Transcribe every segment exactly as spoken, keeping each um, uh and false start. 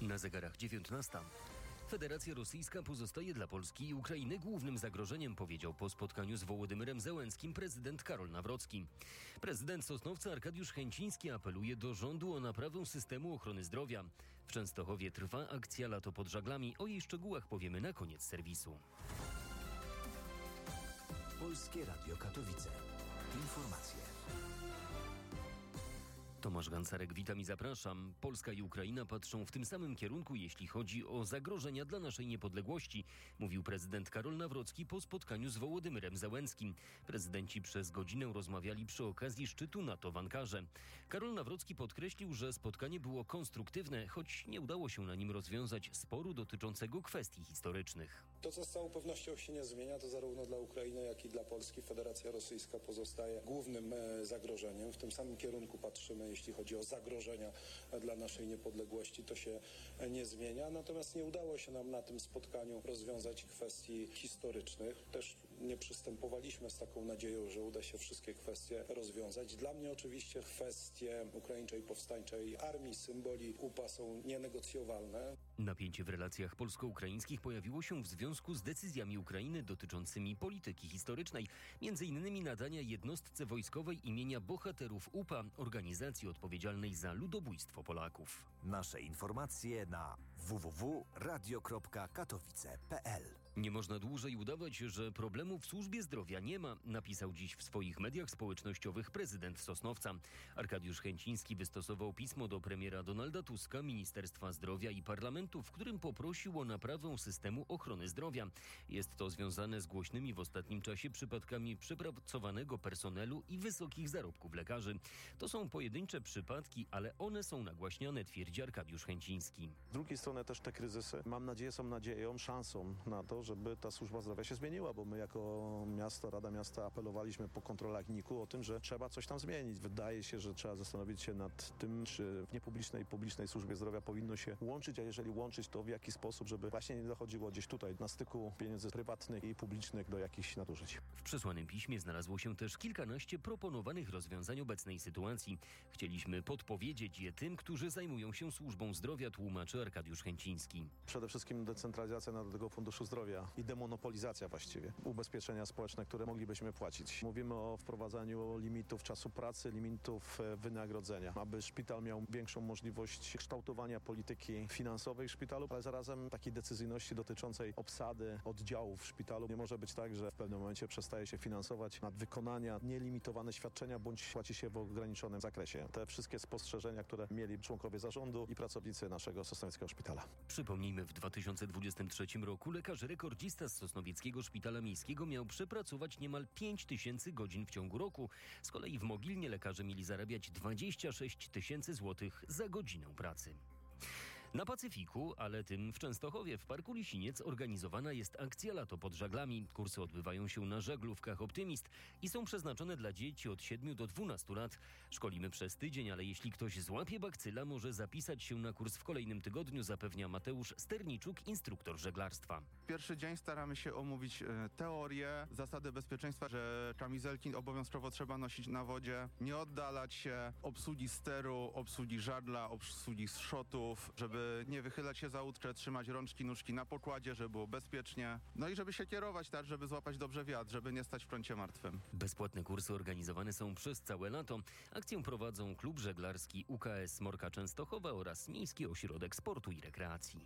Na zegarach dziewiętnasta. Federacja Rosyjska pozostaje dla Polski i Ukrainy głównym zagrożeniem, powiedział po spotkaniu z Wołodymyrem Zełenskim prezydent Karol Nawrocki. Prezydent Sosnowca Arkadiusz Chęciński apeluje do rządu o naprawę systemu ochrony zdrowia. W Częstochowie trwa akcja Lato pod żaglami. O jej szczegółach powiemy na koniec serwisu. Polskie Radio Katowice. Informacje. Tomasz Gancarek, witam i zapraszam. Polska i Ukraina patrzą w tym samym kierunku, jeśli chodzi o zagrożenia dla naszej niepodległości, mówił prezydent Karol Nawrocki po spotkaniu z Wołodymyrem Zełenskim. Prezydenci przez godzinę rozmawiali przy okazji szczytu NATO w Ankarze. Karol Nawrocki podkreślił, że spotkanie było konstruktywne, choć nie udało się na nim rozwiązać sporu dotyczącego kwestii historycznych. To, co z całą pewnością się nie zmienia, to zarówno dla Ukrainy, jak i dla Polski Federacja Rosyjska pozostaje głównym zagrożeniem. W tym samym kierunku patrzymy, jeśli chodzi o zagrożenia dla naszej niepodległości, to się nie zmienia. Natomiast nie udało się nam na tym spotkaniu rozwiązać kwestii historycznych. Też nie przystępowaliśmy z taką nadzieją, że uda się wszystkie kwestie rozwiązać. Dla mnie oczywiście kwestie ukraińczej powstańczej armii, symboli U P A są nienegocjowalne. Napięcie w relacjach polsko-ukraińskich pojawiło się w związku z decyzjami Ukrainy dotyczącymi polityki historycznej, między innymi nadania jednostce wojskowej imienia bohaterów U P A, organizacji odpowiedzialnej za ludobójstwo Polaków. Nasze informacje na w w w kropka radio kropka katowice kropka p l. Nie można dłużej udawać, że problemów w służbie zdrowia nie ma, napisał dziś w swoich mediach społecznościowych prezydent Sosnowca. Arkadiusz Chęciński wystosował pismo do premiera Donalda Tuska, Ministerstwa Zdrowia i Parlamentu, w którym poprosił o naprawę systemu ochrony zdrowia. Jest to związane z głośnymi w ostatnim czasie przypadkami przepracowanego personelu i wysokich zarobków lekarzy. To są pojedyncze przypadki, ale one są nagłaśniane, twierdzi Arkadiusz Chęciński. Z drugiej strony też te kryzysy, mam nadzieję, są nadzieją, szansą na to, żeby ta służba zdrowia się zmieniła, bo my jako miasto, Rada Miasta apelowaliśmy po kontrolach N I K-u o tym, że trzeba coś tam zmienić. Wydaje się, że trzeba zastanowić się nad tym, czy w niepublicznej i publicznej służbie zdrowia powinno się łączyć, a jeżeli łączyć, to w jaki sposób, żeby właśnie nie dochodziło gdzieś tutaj na styku pieniędzy prywatnych i publicznych do jakichś nadużyć. W przesłanym piśmie znalazło się też kilkanaście proponowanych rozwiązań obecnej sytuacji. Chcieliśmy podpowiedzieć je tym, którzy zajmują się służbą zdrowia, tłumaczy Arkadiusz Chęciński. Przede wszystkim decentralizacja Narodowego Funduszu Zdrowia i demonopolizacja właściwie. Ubezpieczenia społeczne, które moglibyśmy płacić. Mówimy o wprowadzaniu limitów czasu pracy, limitów wynagrodzenia, aby szpital miał większą możliwość kształtowania polityki finansowej w szpitalu, ale zarazem takiej decyzyjności dotyczącej obsady oddziałów w szpitalu. Nie może być tak, że w pewnym momencie przestaje się finansować nadwykonania, nielimitowane świadczenia, bądź płaci się w ograniczonym zakresie. Te wszystkie spostrzeżenia, które mieli członkowie zarządu i pracownicy naszego sosnowieckiego szpitala. Przypomnijmy, w dwa tysiące dwudziestym trzecim roku lekarz rekordzista z Sosnowieckiego Szpitala Miejskiego miał przepracować niemal pięć tysięcy godzin w ciągu roku. Z kolei w Mogilnie lekarze mieli zarabiać dwadzieścia sześć tysięcy złotych za godzinę pracy. Na Pacyfiku, ale tym w Częstochowie, w Parku Lisiniec organizowana jest akcja Lato pod żaglami. Kursy odbywają się na żaglówkach Optymist i są przeznaczone dla dzieci od siedmiu do dwunastu lat. Szkolimy przez tydzień, ale jeśli ktoś złapie bakcyla, może zapisać się na kurs w kolejnym tygodniu, zapewnia Mateusz Sterniczuk, instruktor żeglarstwa. Pierwszy dzień staramy się omówić e, teorię, zasady bezpieczeństwa, że kamizelki obowiązkowo trzeba nosić na wodzie, nie oddalać się, obsługi steru, obsługi żagla, obsługi zszotów, żeby nie wychylać się za łódkę, trzymać rączki, nóżki na pokładzie, żeby było bezpiecznie. No i żeby się kierować tak, żeby złapać dobrze wiatr, żeby nie stać w prącie martwym. Bezpłatne kursy organizowane są przez całe lato. Akcję prowadzą Klub Żeglarski U K S Morka Częstochowa oraz Miejski Ośrodek Sportu i Rekreacji.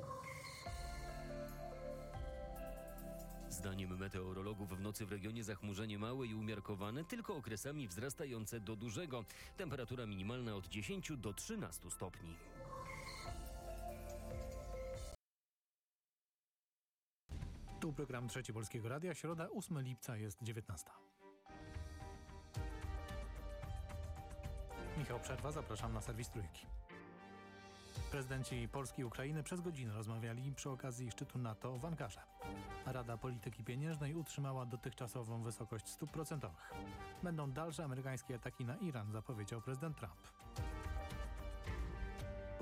Zdaniem meteorologów w nocy w regionie zachmurzenie małe i umiarkowane, tylko okresami wzrastające do dużego. Temperatura minimalna od dziesięciu do trzynastu stopni. Tu program Trzeci Polskiego Radia, środa ósmego lipca, jest dziewiętnasta. Michał Przerwa, zapraszam na serwis Trójki. Prezydenci Polski i Ukrainy przez godzinę rozmawiali przy okazji szczytu NATO w Ankarze. Rada Polityki Pieniężnej utrzymała dotychczasową wysokość stóp procentowych. Będą dalsze amerykańskie ataki na Iran, zapowiedział prezydent Trump.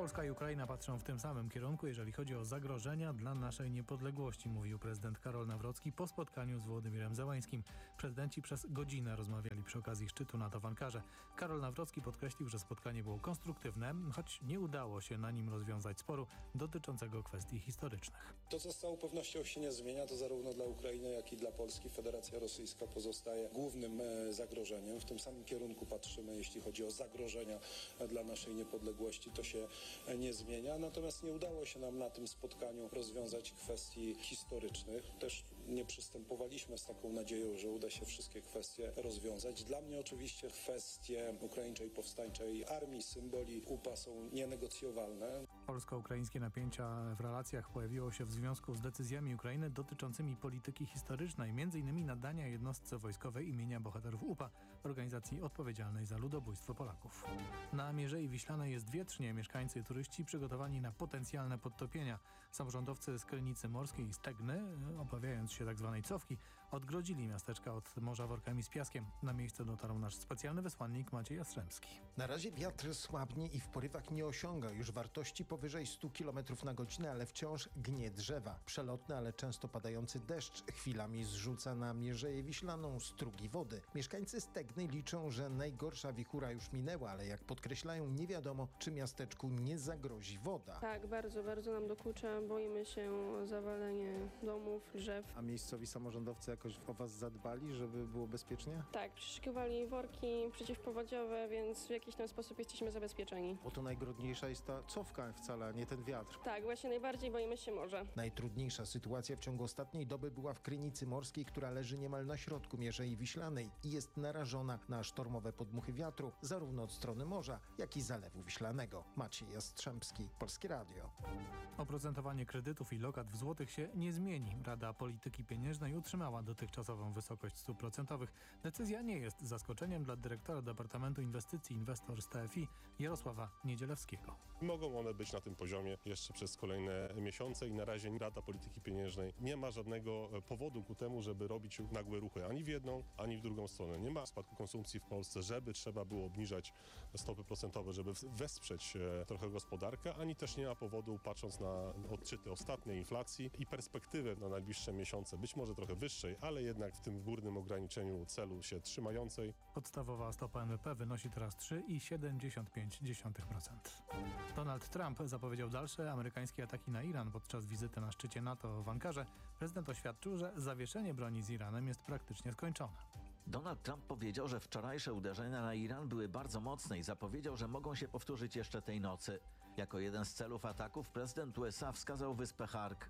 Polska i Ukraina patrzą w tym samym kierunku, jeżeli chodzi o zagrożenia dla naszej niepodległości, mówił prezydent Karol Nawrocki po spotkaniu z Wołodymyrem Zełańskim. Prezydenci przez godzinę rozmawiali przy okazji szczytu NATO w Ankarze. Karol Nawrocki podkreślił, że spotkanie było konstruktywne, choć nie udało się na nim rozwiązać sporu dotyczącego kwestii historycznych. To, co z całą pewnością się nie zmienia, to zarówno dla Ukrainy, jak i dla Polski Federacja Rosyjska pozostaje głównym e, zagrożeniem. W tym samym kierunku patrzymy, jeśli chodzi o zagrożenia e, dla naszej niepodległości. To się e, nie zmienia. Natomiast nie udało się nam na tym spotkaniu rozwiązać kwestii historycznych. Też nie przystępowaliśmy z taką nadzieją, że uda się wszystkie kwestie rozwiązać. Dla mnie oczywiście kwestie ukraińczej powstańczej armii, symboli U P A są nienegocjowalne. Polsko-ukraińskie napięcia w relacjach pojawiło się w związku z decyzjami Ukrainy dotyczącymi polityki historycznej, m.in. nadania jednostce wojskowej imienia bohaterów U P A, organizacji odpowiedzialnej za ludobójstwo Polaków. Na Mierzei Wiślanej jest wietrznie. Mieszkańcy i turyści przygotowani na potencjalne podtopienia. Samorządowcy z Krynicy Morskiej i Stegny, obawiając się tzw. cofki, odgrodzili miasteczka od morza workami z piaskiem. Na miejsce dotarł nasz specjalny wysłannik Maciej Jastrzębski. Na razie wiatr słabnie i w porywach nie osiąga już wartości powyżej stu kilometrów na godzinę, ale wciąż gnie drzewa. Przelotny, ale często padający deszcz chwilami zrzuca na Mierzeję Wiślaną strugi wody. Mieszkańcy Stegny liczą, że najgorsza wichura już minęła, ale jak podkreślają, nie wiadomo, czy miasteczku nie zagrozi woda. Tak, bardzo, bardzo nam dokucza. Boimy się o zawalenie domów, drzew. A miejscowi samorządowcy jakoś o was zadbali, żeby było bezpiecznie? Tak, przyszykiwali worki przeciwpowodziowe, więc w jakiś tam sposób jesteśmy zabezpieczeni. Bo to najgroźniejsza jest ta cofka wcale, a nie ten wiatr. Tak, właśnie najbardziej boimy się morza. Najtrudniejsza sytuacja w ciągu ostatniej doby była w Krynicy Morskiej, która leży niemal na środku Mierzei Wiślanej i jest narażona na sztormowe podmuchy wiatru, zarówno od strony morza, jak i Zalewu Wiślanego. Maciej Jastrzębski, Polskie Radio. Oprocentowanie kredytów i lokat w złotych się nie zmieni. Rada Polityki Pieniężnej utrzymała dotychczasową wysokość stóp procentowych. Decyzja nie jest zaskoczeniem dla dyrektora Departamentu Inwestycji Inwestor z T F I Jarosława Niedzielewskiego. Mogą one być na tym poziomie jeszcze przez kolejne miesiące i na razie Rada Polityki Pieniężnej nie ma żadnego powodu ku temu, żeby robić nagłe ruchy ani w jedną, ani w drugą stronę. Nie ma spadku konsumpcji w Polsce, żeby trzeba było obniżać stopy procentowe, żeby wesprzeć trochę gospodarkę, ani też nie ma powodu, patrząc na odczyty ostatniej inflacji i perspektywy na najbliższe miesiące, być może trochę wyższej, ale jednak w tym górnym ograniczeniu celu się trzymającej. Podstawowa stopa N B P wynosi teraz trzy przecinek siedemdziesiąt pięć procent. Donald Trump zapowiedział dalsze amerykańskie ataki na Iran podczas wizyty na szczycie NATO w Ankarze. Prezydent oświadczył, że zawieszenie broni z Iranem jest praktycznie skończone. Donald Trump powiedział, że wczorajsze uderzenia na Iran były bardzo mocne i zapowiedział, że mogą się powtórzyć jeszcze tej nocy. Jako jeden z celów ataków prezydent U S A wskazał wyspę Hark.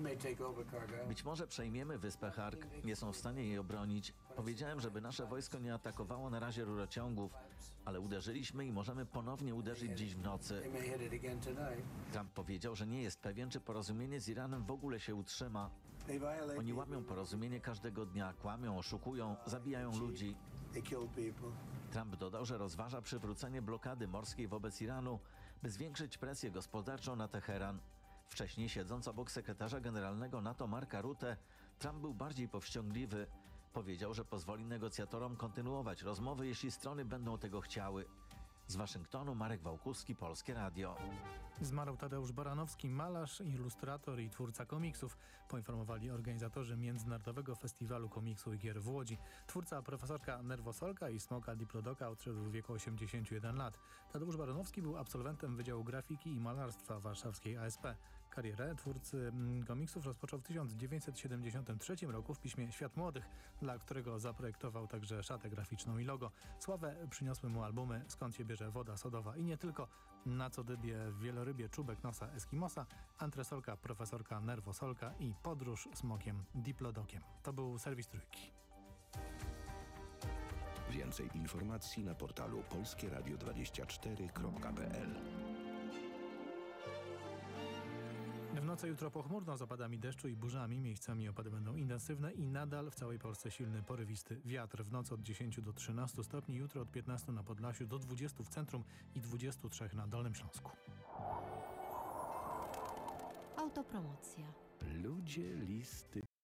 Być może przejmiemy wyspę Hark, nie są w stanie jej obronić. Powiedziałem, żeby nasze wojsko nie atakowało na razie rurociągów, ale uderzyliśmy i możemy ponownie uderzyć dziś w nocy. Trump powiedział, że nie jest pewien, czy porozumienie z Iranem w ogóle się utrzyma. Oni łamią porozumienie każdego dnia, kłamią, oszukują, zabijają ludzi. Trump dodał, że rozważa przywrócenie blokady morskiej wobec Iranu, by zwiększyć presję gospodarczą na Teheran. Wcześniej, siedząc obok sekretarza generalnego NATO Marka Rutte, Trump był bardziej powściągliwy. Powiedział, że pozwoli negocjatorom kontynuować rozmowy, jeśli strony będą tego chciały. Z Waszyngtonu Marek Wałkuski, Polskie Radio. Zmarł Tadeusz Baranowski, malarz, ilustrator i twórca komiksów, poinformowali organizatorzy Międzynarodowego Festiwalu Komiksu i Gier w Łodzi. Twórca profesorka Nerwosolka i Smoka Diplodoka odszedł w wieku osiemdziesięciu jeden lat. Tadeusz Baranowski był absolwentem Wydziału Grafiki i Malarstwa warszawskiej A S P. Karierę twórcy komiksów rozpoczął w tysiąc dziewięćset siedemdziesiątym trzecim roku w piśmie Świat Młodych, dla którego zaprojektował także szatę graficzną i logo. Sławę przyniosły mu albumy Skąd się bierze woda sodowa i nie tylko, Na co dybie wielorybie czubek nosa Eskimosa, Antresolka, profesorka Nerwosolka i Podróż smokiem Diplodokiem. To był serwis Trójki. Więcej informacji na portalu polskie radio dwadzieścia cztery kropka p l. W nocy jutro pochmurno z opadami deszczu i burzami. Miejscami opady będą intensywne i nadal w całej Polsce silny, porywisty wiatr. W nocy od dziesięciu do trzynastu stopni, jutro od piętnastu na Podlasiu do dwudziestu w centrum i dwudziestu trzech na Dolnym Śląsku. Autopromocja. Ludzie, listy,